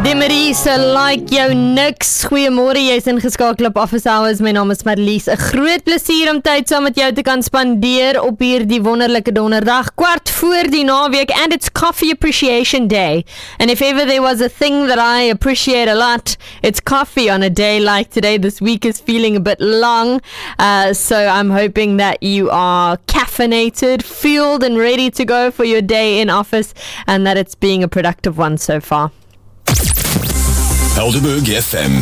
Marisa, like jou niks. Goeiemôre, jy's ingeskakel op Office Hours. My naam is Marlies. 'n Groot plesier om tyd saam met jou te kan spandeer op hierdie wonderlike donderdag, kwart voor die naweek, and it's Coffee Appreciation Day. And if ever there was a thing that I appreciate a lot, it's coffee on a day like today. This week is feeling a bit long, so I'm hoping that you are caffeinated, fueled, and ready to go for your day in office, and that it's being a productive one so far. Helderberg FM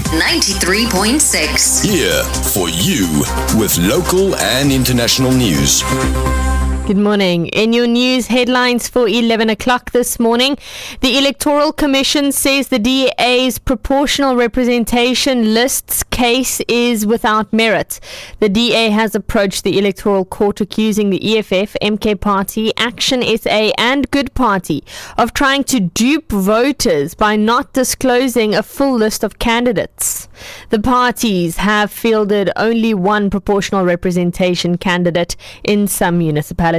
93.6. here for you with local and international news. Good morning. In your news headlines for 11 o'clock this morning, the Electoral Commission says the DA's proportional representation lists case is without merit. The DA has approached the Electoral Court accusing the EFF, MK Party, Action SA and Good Party of trying to dupe voters by not disclosing a full list of candidates. The parties have fielded only one proportional representation candidate in some municipalities.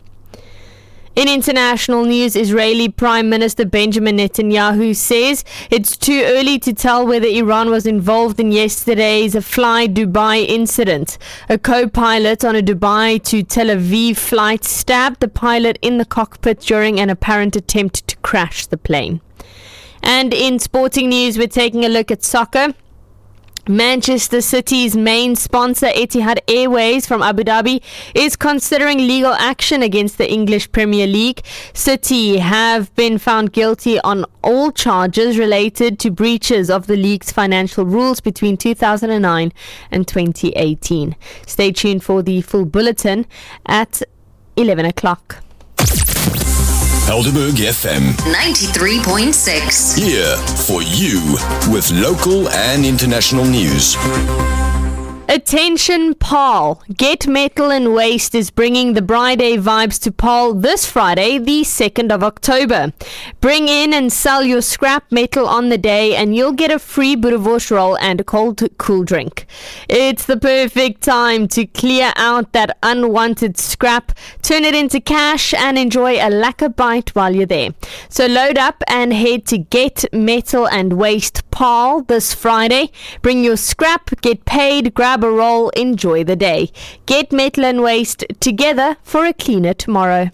In international news, Israeli Prime Minister Benjamin Netanyahu says it's too early to tell whether Iran was involved in yesterday's Fly Dubai incident. A co-pilot on a Dubai to Tel Aviv flight stabbed the pilot in the cockpit during an apparent attempt to crash the plane. And in sporting news, we're taking a look at soccer. Manchester City's main sponsor, Etihad Airways from Abu Dhabi, is considering legal action against the English Premier League. City have been found guilty on all charges related to breaches of the league's financial rules between 2009 and 2018. Stay tuned for the full bulletin at 11 o'clock. Helderberg FM 93.6. here for you with local and international news. Attention Paarl. Get Metal and Waste is bringing the Friday vibes to Paarl this Friday, the 2nd of October. Bring in and sell your scrap metal on the day and you'll get a free boerewors roll and a cold cool drink. It's the perfect time to clear out that unwanted scrap, turn it into cash and enjoy a lekker bite while you're there. So load up and head to Get Metal and Waste Paarl this Friday. Bring your scrap, get paid, grab a roll, enjoy the day. Get Metal and Waste together for a cleaner tomorrow.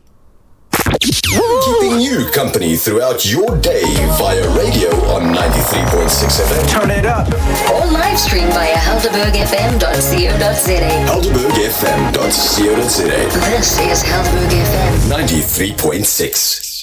Keeping you company throughout your day via radio on 93.6 FM. Turn it up. Or live stream via helderbergfm.co.za. Helderbergfm.co.za This is Helderberg FM 93.6.